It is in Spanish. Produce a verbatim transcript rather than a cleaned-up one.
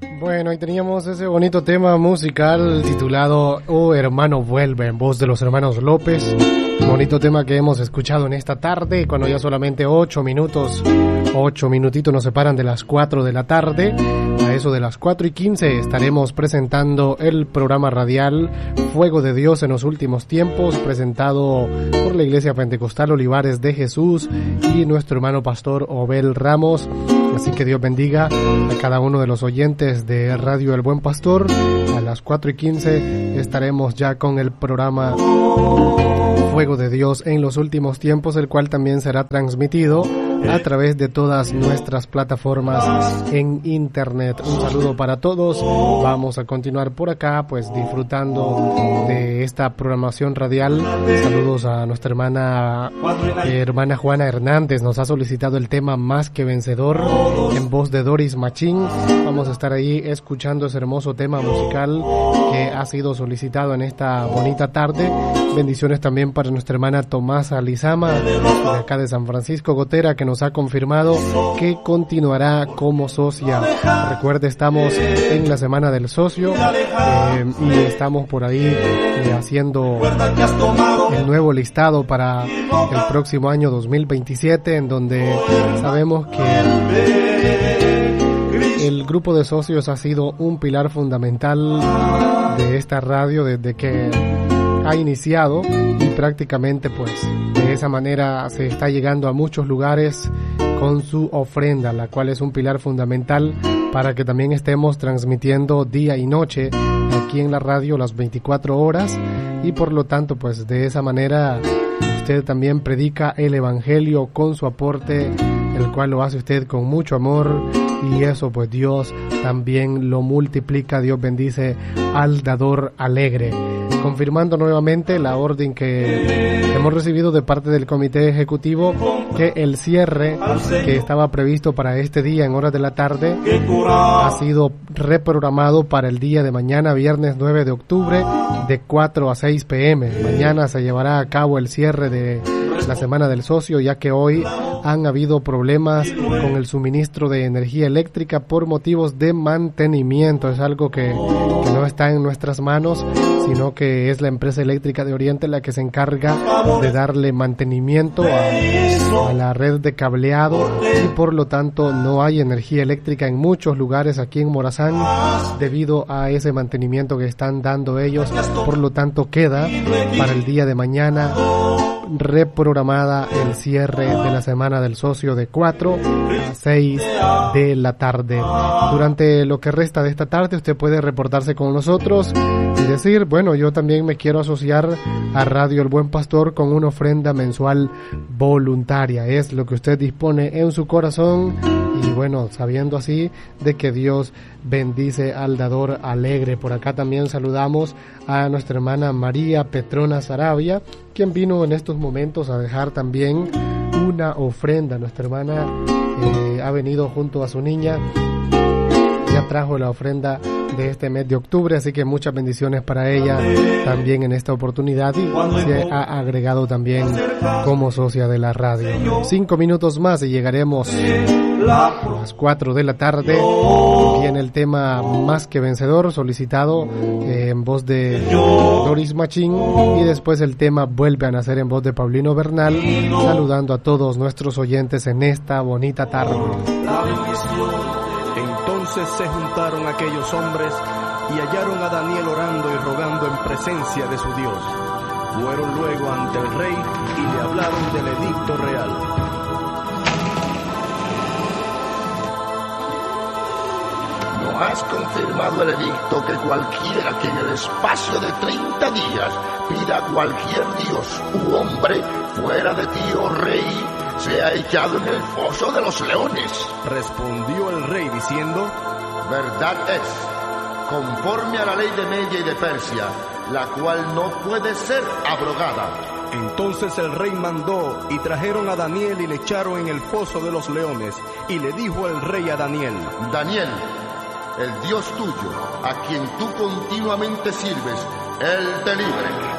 Bueno, ahí teníamos ese bonito tema musical titulado Oh Hermano Vuelve, en voz de los hermanos López. Bonito tema que hemos escuchado en esta tarde, cuando ya solamente ocho minutos, ocho minutitos nos separan de las cuatro de la tarde. A eso de las cuatro y quince estaremos presentando el programa radial Fuego de Dios en los últimos tiempos, presentado por la Iglesia Pentecostal Olivares de Jesús y nuestro hermano pastor Obel Ramos. Así que Dios bendiga a cada uno de los oyentes de Radio El Buen Pastor. A las cuatro y quince estaremos ya con el programa Fuego de Dios en los últimos tiempos, el cual también será transmitido a través de todas nuestras plataformas en internet. Un saludo para todos. Vamos a continuar por acá, pues disfrutando de esta programación radial. Saludos a nuestra hermana eh, hermana Juana Hernández. Nos ha solicitado el tema Más que Vencedor en voz de Doris Machín. Vamos a estar ahí escuchando ese hermoso tema musical que ha sido solicitado en esta bonita tarde. Bendiciones también para nuestra hermana Tomasa Lizama, de acá de San Francisco Gotera, que nos ha confirmado que continuará como socia. Recuerde, estamos en la semana del socio eh, y estamos por ahí eh, haciendo el nuevo listado para el próximo año dos mil veintisiete, en donde sabemos que el grupo de socios ha sido un pilar fundamental de esta radio desde que ha iniciado, y prácticamente pues de esa manera se está llegando a muchos lugares con su ofrenda, la cual es un pilar fundamental para que también estemos transmitiendo día y noche aquí en la radio las veinticuatro horas, y por lo tanto pues de esa manera usted también predica el evangelio con su aporte, el cual lo hace usted con mucho amor, y eso pues Dios también lo multiplica. Dios bendice al dador alegre. Confirmando nuevamente la orden que hemos recibido de parte del comité ejecutivo, que el cierre que estaba previsto para este día en horas de la tarde ha sido reprogramado para el día de mañana, viernes nueve de octubre, de cuatro a seis pe eme. Mañana se llevará a cabo el cierre de la semana del socio, ya que hoy han habido problemas con el suministro de energía eléctrica por motivos de mantenimiento. Es algo que, que no está en nuestras manos, sino que es la empresa eléctrica de Oriente la que se encarga de darle mantenimiento a, a la red de cableado, y por lo tanto no hay energía eléctrica en muchos lugares aquí en Morazán debido a ese mantenimiento que están dando ellos. Por lo tanto queda para el día de mañana reprogramada el cierre de la semana del socio de cuatro a seis de la tarde. Durante lo que resta de esta tarde usted puede reportarse con nosotros y decir, bueno, yo también me quiero asociar a Radio El Buen Pastor con una ofrenda mensual voluntaria. Es lo que usted dispone en su corazón, y bueno, sabiendo así de que Dios bendice al dador alegre. Por acá también saludamos a nuestra hermana María Petrona Sarabia, quien vino en estos momentos a dejar también una ofrenda. Nuestra hermana eh, ha venido junto a su niña, ya trajo la ofrenda de este mes de octubre, así que muchas bendiciones para ella también en esta oportunidad, y se ha agregado también como socia de la radio. Cinco minutos más y llegaremos a las cuatro de la tarde. Viene el tema Más que Vencedor, solicitado eh, en voz de Doris Machín, y después el tema Vuelve a Nacer en voz de Paulino Bernal, saludando a todos nuestros oyentes en esta bonita tarde. Entonces se juntaron aquellos hombres y hallaron a Daniel orando y rogando en presencia de su Dios. Fueron luego ante el rey y le hablaron del edicto real. ¿No has confirmado el edicto que cualquiera que en el espacio de treinta días pida a cualquier dios u hombre fuera de ti, oh rey, sea echado en el foso de los leones? Respondió el rey diciendo: verdad es, conforme a la ley de Media y de Persia, la cual no puede ser abrogada. Entonces el rey mandó y trajeron a Daniel y le echaron en el foso de los leones. Y le dijo el rey a Daniel: Daniel, el Dios tuyo, a quien tú continuamente sirves, Él te libre.